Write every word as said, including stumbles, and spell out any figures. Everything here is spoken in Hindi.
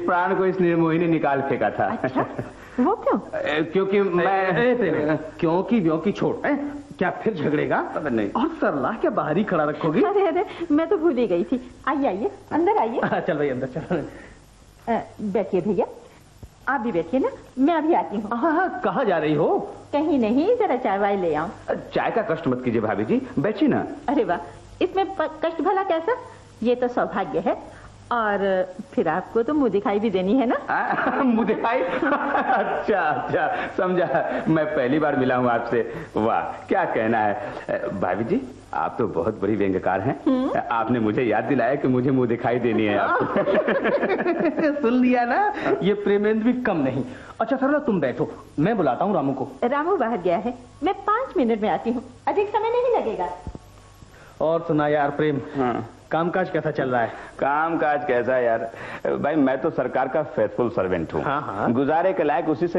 प्राण को इस निर्मोही ने निकाल फेंका था। अच्छा, वो क्यों? क्योंकि मैं क्योंकि व्योंकि छोड़ है? क्या फिर झगड़ेगा? नहीं। और सरला क्या बाहर ही खड़ा रखोगी? अरे अरे मैं तो भूल ही गई थी। आइए आइए अंदर आइए। चल भाई अंदर चल। बैठिए भैया, आप भी बैठिए ना, मैं अभी आती हूँ। हाँ हाँ, कहाँ जा रही हो? कहीं नहीं, जरा चाय वाय ले आऊं। चाय का कष्ट मत कीजिए भाभी जी, बैठिए ना। अरे वाह, इसमें कष्ट भला कैसा? ये तो सौभाग्य है। और फिर आपको तो मुंह दिखाई भी देनी है ना। मुंह दिखाई? अच्छा अच्छा, समझा। मैं पहली बार मिला हूँ आपसे। वाह, क्या कहना है भाभी जी, आप तो बहुत बड़ी व्यंग्यकार हैं। आपने मुझे याद दिलाया कि मुझे मुंह दिखाई देनी है आपको। सुन लिया ना, ये प्रेमेंद्र भी कम नहीं। अच्छा सरला तुम बैठो, मैं बुलाता हूँ रामू को। रामू बाहर गया है, मैं पांच मिनट में आती हूँ, अधिक समय नहीं लगेगा। और सुना यार प्रेम, हाँ। कामकाज कैसा चल रहा है? कामकाज कैसा यार भाई, मैं तो सरकार का फेथफुल सर्वेंट हूँ। हाँ हाँ। गुजारे के लायक उसी से